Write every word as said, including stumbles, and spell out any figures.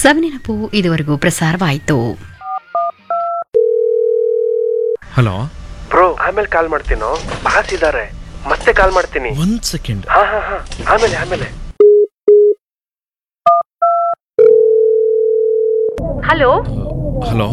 ಸವಿನೆನಪು ಇದುವರೆಗೂ ಪ್ರಸಾರವಾಯಿತು. Hello bro, ಆಮೇಲೆ ಕಾಲ್ ಮಾಡ್ತೀನೋ, ಬಾಸ್ ಇದಾರೆ, ಮತ್ತೆ ಕಾಲ್ ಮಾಡ್ತೀನಿ. ಒಂದ್ ಸೆಕೆಂಡ್. ಹಾ ಹಾ ಹಾ ಆಮೇಲೆ ಆಮೇಲೆ ಹಲೋ ಹಲೋ